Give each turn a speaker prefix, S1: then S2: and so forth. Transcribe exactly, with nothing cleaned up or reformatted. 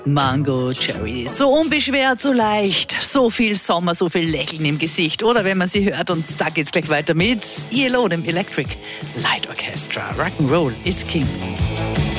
S1: Mango Cherry. So unbeschwert, so leicht, so viel Sommer, so viel Lächeln im Gesicht. Oder wenn man sie hört, und da geht's gleich weiter mit E L O, dem Electric Light Orchestra. Rock'n'Roll is King.